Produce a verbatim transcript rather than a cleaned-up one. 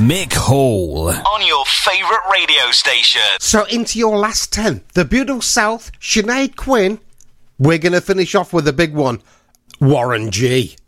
Mick Hall. On your favourite radio station. So into your last ten. The Beautiful South, Sinead Quinn. We're going to finish off with a big one. Warren G.